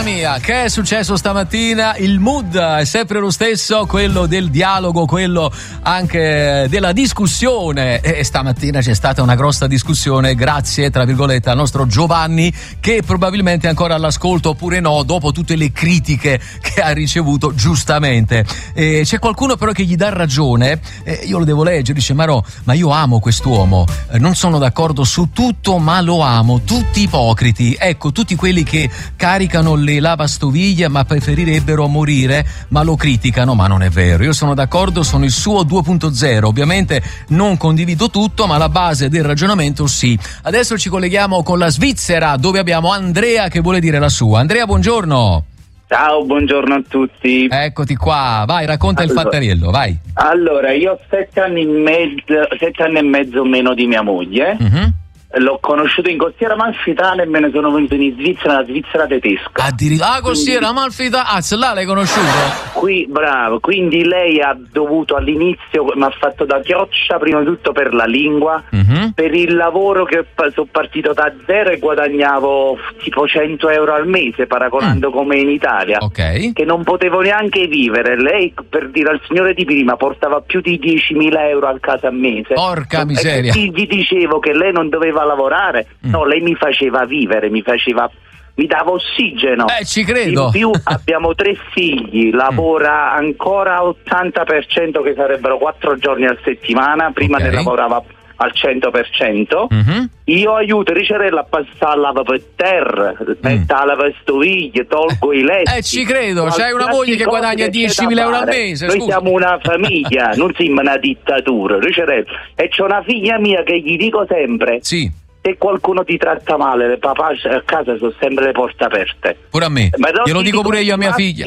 mia, che è successo stamattina? Il mood è sempre lo stesso, quello del dialogo, quello anche della discussione, e stamattina c'è stata una grossa discussione grazie, tra virgolette, al nostro Giovanni, che probabilmente è ancora all'ascolto oppure no, dopo tutte le critiche che ha ricevuto giustamente. C'è qualcuno però che gli dà ragione, io lo devo leggere, dice: ma io amo quest'uomo, non sono d'accordo su tutto ma lo amo, tutti ipocriti, ecco, tutti quelli che caricano le lavastoviglie ma preferirebbero morire, ma lo criticano, ma non è vero. Io sono d'accordo, sono il suo 2.0, ovviamente non condivido tutto, ma la base del ragionamento sì. Adesso ci colleghiamo con la Svizzera, dove abbiamo Andrea che vuole dire la sua. Andrea, buongiorno. Ciao, buongiorno a tutti. Eccoti qua, vai, racconta il fattoriello, vai. Allora, io ho 7 anni e mezzo meno di mia moglie. Mm-hmm. L'ho conosciuto in Costiera Amalfitana e me ne sono venuto in Svizzera, la Svizzera tedesca. Addirittura Costiera Amalfitana, là l'hai conosciuto? Qui, bravo, quindi lei ha dovuto all'inizio, mi ha fatto da chioccia prima di tutto per la lingua, per il lavoro che sono partito da zero e guadagnavo tipo 100 euro al mese, paragonando come in Italia, che non potevo neanche vivere. Lei, per dire al signore di prima, portava più di 10.000 euro a casa a mese. Porca miseria. E gli dicevo che lei non doveva lavorare, no, lei mi faceva vivere, mi dava ossigeno. Ci credo. In più abbiamo 3 figli, lavora ancora 80%, che sarebbero 4 giorni a settimana, prima ne lavorava al 100%. Io aiuto Ricerella a passare la lava per terra, metto la lavastoviglie, tolgo i letti. Ci credo, c'hai una moglie che guadagna 10.000 euro al mese. Noi siamo una famiglia, non siamo una dittatura, Ricerella. E c'ho una figlia mia che gli dico sempre: sì, se qualcuno ti tratta male, papà, a casa sono sempre le porte aperte. Pure a me, glielo dico pure io a mia figlia.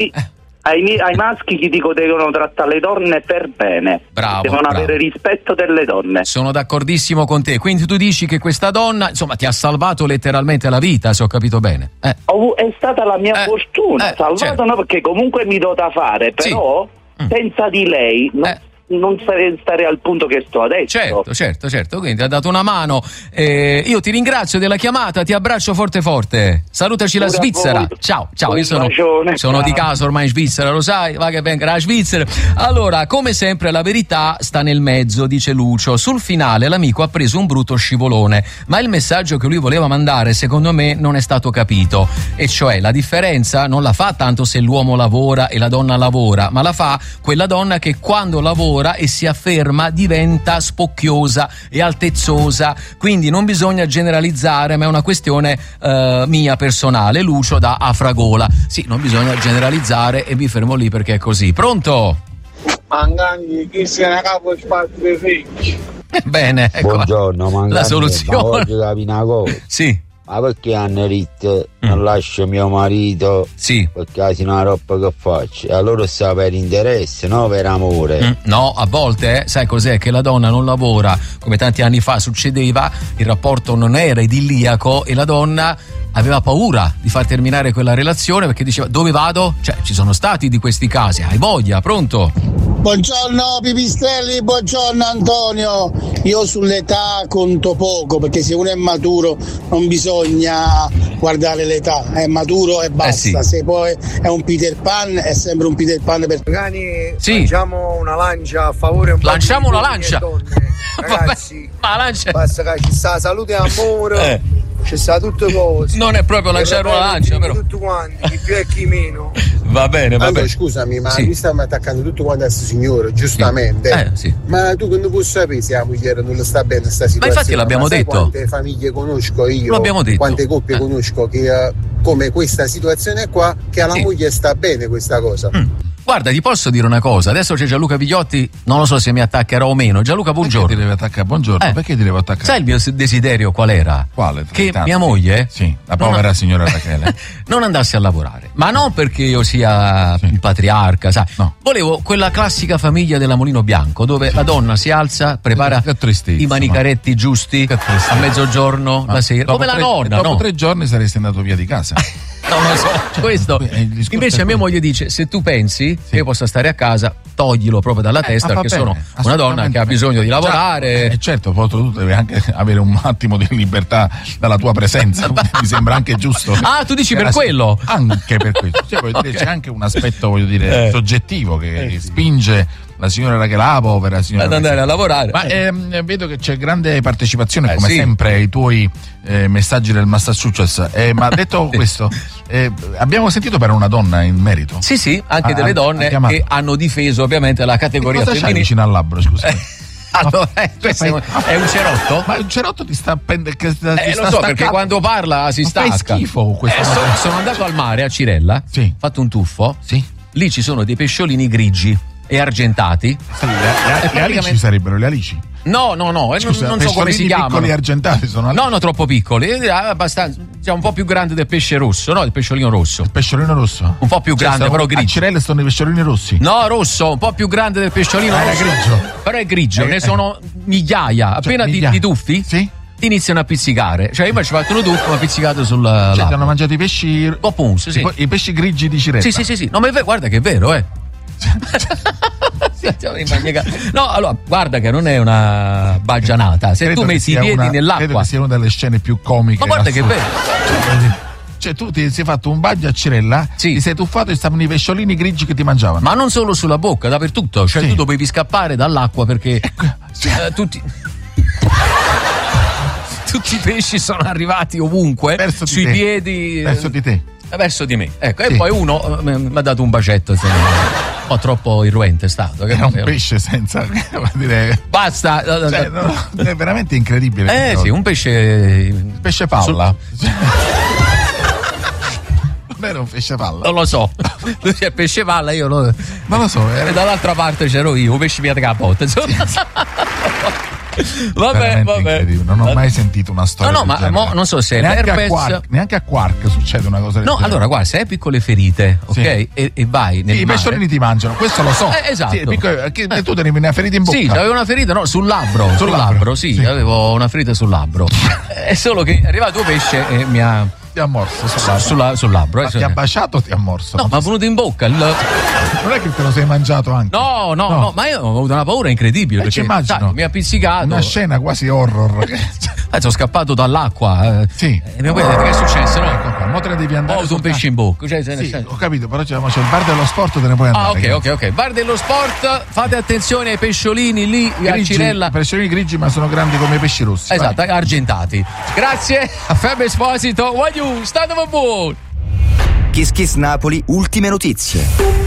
Ai maschi gli dico devono trattare le donne per bene. Devono avere rispetto delle donne. Sono d'accordissimo con te. Quindi tu dici che questa donna, insomma, ti ha salvato letteralmente la vita, se ho capito bene. È stata la mia fortuna, salvato, no, perché comunque mi do da fare, però senza di lei non stare al punto che sto adesso. Certo, quindi ha dato una mano. Io ti ringrazio della chiamata, ti abbraccio forte. Salutaci la Svizzera. Ciao, io sono di casa ormai in Svizzera, lo sai, va che venga la Svizzera. Allora, come sempre la verità sta nel mezzo, dice Lucio. Sul finale l'amico ha preso un brutto scivolone, ma il messaggio che lui voleva mandare secondo me non è stato capito, e cioè la differenza non la fa tanto se l'uomo lavora e la donna lavora, ma la fa quella donna che quando lavora e si afferma diventa spocchiosa e altezzosa. Quindi non bisogna generalizzare, ma è una questione mia personale. Lucio da Afragola. Sì, non bisogna generalizzare, e mi fermo lì perché è così. Pronto? Mangani, chi se ne capo spazio dei figli. Bene, ecco buongiorno, Mangani, la soluzione. Ma voglio capire una cosa. Sì. Ma perché Annerit non lascia mio marito? Sì. Perché se una roba che faccio? Allora sta per interesse, no per amore. No, a volte sai cos'è? Che la donna non lavora, come tanti anni fa succedeva, il rapporto non era idilliaco e la donna aveva paura di far terminare quella relazione perché diceva: dove vado? Cioè, ci sono stati di questi casi. Hai voglia? Pronto? Buongiorno Pipistrelli, buongiorno Antonio. Io sull'età conto poco, perché se uno è maturo non bisogna guardare l'età, è maturo e basta. Se poi è un Peter Pan, è sempre un Peter Pan per Magari lanciamo una lancia a favore. Lanciamo una lancia, ragazzi. La lancia. Basta che ci sta salute e amore. Ci sta tutto cose. Non è proprio lanciare una lancia, però. Tutti quanti, chi più e chi meno. Va bene. Scusami, ma mi stiamo attaccando tutto quanto a questo signore, giustamente. Ma tu quando puoi sapere se la moglie non lo sta bene sta situazione? Ma infatti l'abbiamo detto. Quante famiglie conosco io? L'abbiamo detto. Quante coppie conosco che come questa situazione qua, che alla moglie sta bene questa cosa. Guarda, ti posso dire una cosa, adesso c'è Gianluca Vigliotti, non lo so se mi attaccherà o meno. Gianluca, buongiorno. Perché ti deve attaccare? Buongiorno, perché ti devo attaccare? Sai il mio desiderio qual era? Quale? Che mia moglie, la povera signora Rachele, non andasse a lavorare, ma non perché io sia il patriarca, sai? No. Volevo quella classica famiglia della Mulino Bianco, dove la donna si alza, prepara i manicaretti giusti a mezzogiorno, la sera, come la nonna. Dopo 3 giorni saresti andato via di casa. Non lo so, questo. Invece a mia moglie dice: se tu pensi che io possa stare a casa, toglilo proprio dalla testa, perché sono una donna che ha bisogno di lavorare. Certo, poi tu devi anche avere un attimo di libertà dalla tua presenza, mi sembra anche giusto. Ah, tu dici per quello? Anche per questo. Cioè, voglio dire, c'è anche un aspetto, voglio dire, soggettivo che spinge la signora Rachele, povera signora, ad andare a lavorare. Ma vedo che c'è grande partecipazione, come sempre, ai tuoi messaggi del Massachusetts. Ma detto questo, abbiamo sentito per una donna in merito? Sì, anche delle donne che hanno difeso ovviamente la categoria femminile. Vicino al labbro, scusa. Allora, questo è un cerotto? Ma un cerotto ti sta lo so, perché quando parla si stacca. Fai schifo questo. Sono andato al mare a Cirella, ho fatto un tuffo. Lì ci sono dei pesciolini grigi e argentati. Le alici sarebbero le alici? No, scusa, non so come si chiamano. Piccoli argentati sono alici? No, troppo piccoli, abbastanza, un po' più grande del pesce rosso, no, il pesciolino rosso. Il pesciolino rosso? Un po' più grande, però grigio. A Cirella sono i pesciolini rossi? No, rosso, un po' più grande del pesciolino rosso. Era grigio. Però è grigio, ne sono migliaia. Appena ti tuffi? Sì. Ti iniziano a pizzicare. Cioè io mi ci ho fatto un tuffo, mi ha pizzicato sul labbro. Ti hanno mangiato i pesci? Popons, sì. I pesci grigi di Cirella? Sì. No, ma guarda che è vero, No, allora, guarda che non è una baggianata. Se tu metti i piedi nell'acqua. Credo che sia una delle scene più comiche. Ma guarda che è vero. Cioè tu ti sei fatto un bagno a Cirella, ti sei tuffato e stavano i pesciolini grigi che ti mangiavano. Ma non solo sulla bocca, dappertutto. Cioè tu dovevi scappare dall'acqua perché tutti i pesci sono arrivati ovunque sui piedi. Verso di te. Verso di me, ecco, e poi uno mi ha dato un bacetto, un po' troppo irruente è stato. È un pesce senza dire. Basta, cioè, è veramente incredibile. Sì, un pesce palla. Non era un pesce palla? Non lo so. Lui è pesce palla, io non lo so. E dall'altra parte c'ero io, un pesce via da capote. Vabbè. Non ho mai sentito una storia. No, ma non so se neanche a Quark succede una cosa del genere. Allora, guarda, se hai piccole ferite, ok? E vai nel i pesciolini ti mangiano, questo lo so. Esatto. Tu tenevi una ferita in bocca? Sì, avevo una ferita, sul labbro. Sul labbro, sì, avevo una ferita sul labbro. È solo che è arrivato un pesce e mi ha. Ti ha morso sul labbro. Ma ti ha baciato o ti ha morso? No, ma è venuto in bocca. Non è che te lo sei mangiato anche? No, ma io ho avuto una paura incredibile. Perché, ci immagino. Mi ha pizzicato. Una scena quasi horror. Sono scappato dall'acqua. Sì. E mi puoi dire che è successo? No? Ecco qua, mo te ne devi andare. Ho avuto un pesce in bocca. Ho capito, però c'è il bar dello sport, te ne puoi andare. Ok. Bar dello sport, fate attenzione ai pesciolini lì a Cirella. Pesciolini grigi, ma sono grandi come i pesci rossi. Esatto, argentati. Grazie a Fabio Esposito. Voglio, state buon. Kiss Kiss Napoli, ultime notizie.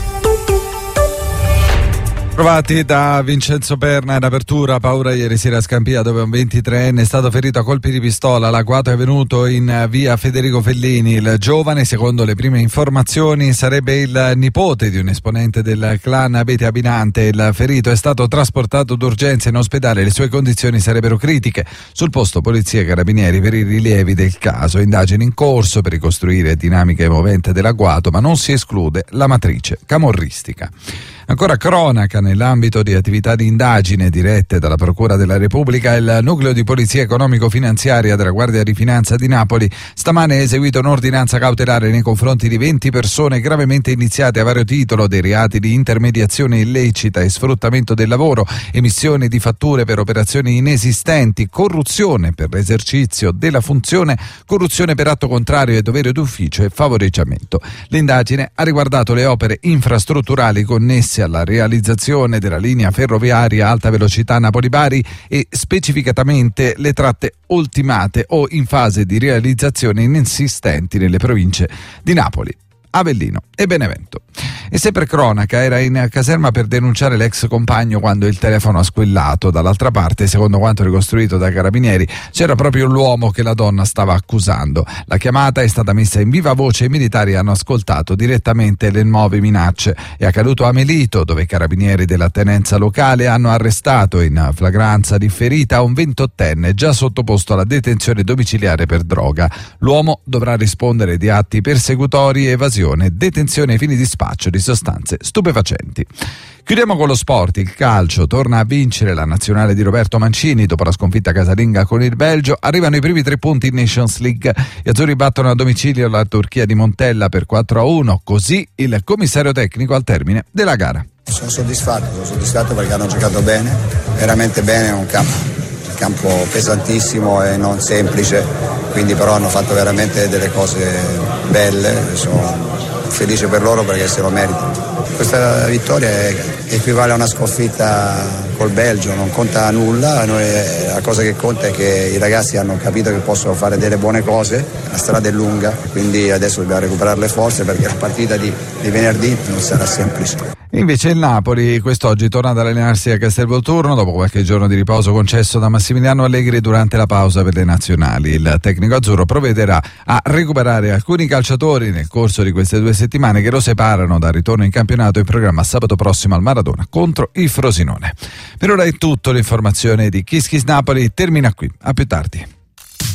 Provati da Vincenzo Perna in apertura, paura ieri sera a Scampia dove un 23enne è stato ferito a colpi di pistola. L'agguato è venuto in via Federico Fellini. Il giovane, secondo le prime informazioni, sarebbe il nipote di un esponente del clan Abete Abinante. Il ferito è stato trasportato d'urgenza in ospedale, le sue condizioni sarebbero critiche. Sul posto polizia e carabinieri per i rilievi del caso. Indagini in corso per ricostruire dinamiche movente dell'agguato, ma non si esclude la matrice camorristica. Ancora cronaca nell'ambito di attività di indagine dirette dalla Procura della Repubblica. Il nucleo di polizia economico-finanziaria della Guardia di Finanza di Napoli stamane ha eseguito un'ordinanza cautelare nei confronti di 20 persone gravemente iniziate a vario titolo dei reati di intermediazione illecita e sfruttamento del lavoro, emissione di fatture per operazioni inesistenti, corruzione per l'esercizio della funzione, corruzione per atto contrario ai doveri d'ufficio e favoreggiamento. L'indagine ha riguardato le opere infrastrutturali connesse alla realizzazione della linea ferroviaria alta velocità Napoli-Bari e specificatamente le tratte ultimate o in fase di realizzazione inesistenti nelle province di Napoli, Avellino e Benevento. E sempre cronaca, era in caserma per denunciare l'ex compagno quando il telefono ha squillato. Dall'altra parte, secondo quanto ricostruito dai carabinieri, c'era proprio l'uomo che la donna stava accusando. La chiamata è stata messa in viva voce e i militari hanno ascoltato direttamente le nuove minacce. È accaduto a Melito, dove i carabinieri della tenenza locale hanno arrestato in flagranza differita un 28enne già sottoposto alla detenzione domiciliare per droga. L'uomo dovrà rispondere di atti persecutori, evasione, detenzione ai fini di spaccio di di sostanze stupefacenti. Chiudiamo con lo sport. Il calcio torna a vincere la nazionale di Roberto Mancini dopo la sconfitta casalinga con il Belgio. Arrivano i primi 3 punti in Nations League. Gli azzurri battono a domicilio la Turchia di Montella per 4-1. Così il commissario tecnico al termine della gara. Sono soddisfatto perché hanno giocato bene, veramente bene, è un campo pesantissimo e non semplice, quindi però hanno fatto veramente delle cose belle, sono felice per loro perché se lo meritano. Questa vittoria equivale a una sconfitta col Belgio, non conta nulla, la cosa che conta è che i ragazzi hanno capito che possono fare delle buone cose, la strada è lunga, quindi adesso dobbiamo recuperare le forze perché la partita di venerdì non sarà semplice. Invece il Napoli quest'oggi torna ad allenarsi a Castelvolturno dopo qualche giorno di riposo concesso da Massimiliano Allegri durante la pausa per le nazionali. Il tecnico azzurro provvederà a recuperare alcuni calciatori nel corso di queste 2 settimane che lo separano dal ritorno in campionato in programma sabato prossimo al Maradona contro il Frosinone. Per ora è tutto, l'informazione di Kiss Kiss Napoli termina qui, a più tardi.